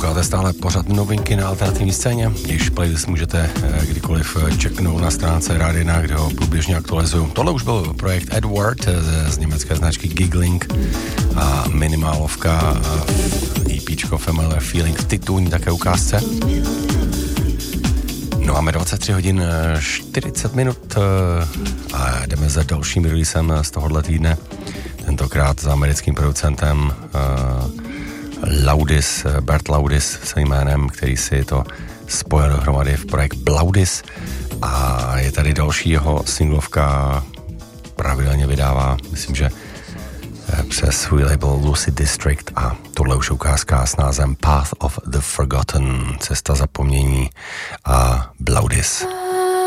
Posloucháte stále pořad novinky na alternativní scéně, jejichž playlist můžete kdykoliv checknout na stránce Rádia, kde ho průběžně aktualizuju. Tohle už byl projekt Edward z německé značky Giggling a minimálovka EPčko Familiar Feeling v titulní také ukázce. No máme 23 hodin 40 minut a jdeme za dalším releasem z tohohle týdne. Tentokrát s americkým producentem Laudis, Bert Laudis svým jménem, který si to spojil dohromady v projekt Blaudis, a je tady další jeho singlovka, pravidelně vydává, myslím, že přes svůj label Lucid District, a tohle už ukázka s názvem Path of the Forgotten, cesta zapomnění, a Blaudis.